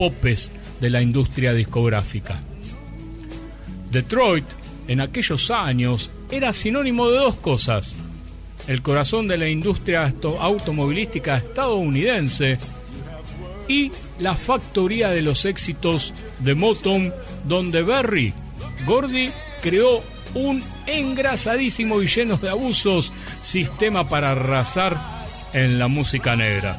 popes de la industria discográfica. Detroit, en aquellos años, era sinónimo de dos cosas: el corazón de la industria automovilística estadounidense y la factoría de los éxitos de Motown, donde Berry Gordy creó un engrasadísimo y lleno de abusos sistema para arrasar en la música negra.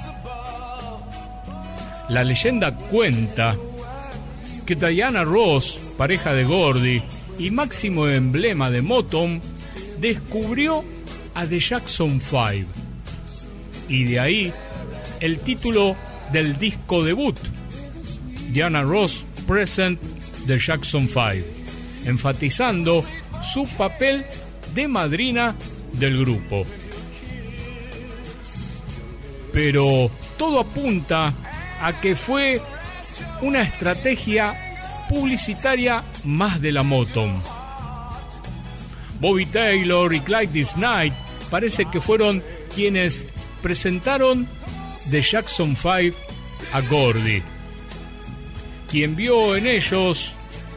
La leyenda cuenta que Diana Ross, pareja de Gordy y máximo emblema de Motown, descubrió a The Jackson 5, y de ahí el título del disco debut, Diana Ross Present The Jackson 5, enfatizando su papel de madrina del grupo. Pero todo apunta a que fue una estrategia publicitaria más de la Motown. Bobby Taylor y Clyde Knight parece que fueron quienes presentaron The Jackson 5 a Gordy, quien vio en ellos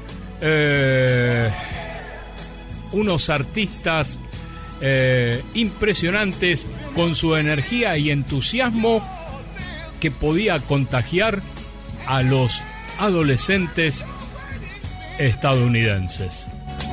unos artistas impresionantes con su energía y entusiasmo que podía contagiar a los adolescentes estadounidenses.